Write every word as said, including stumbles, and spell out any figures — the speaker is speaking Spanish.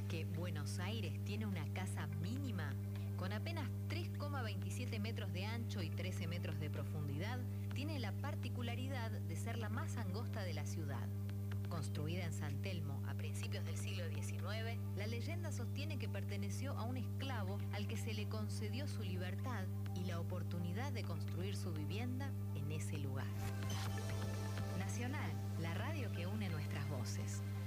que Buenos Aires tiene una casa mínima con apenas tres coma veintisiete metros de ancho y trece metros de profundidad, tiene la particularidad de ser la más angosta de la ciudad. Construida en San Telmo a principios del siglo diecinueve, la leyenda sostiene que perteneció a un esclavo al que se le concedió su libertad y la oportunidad de construir su vivienda en ese lugar. Nacional, la radio que une nuestras voces.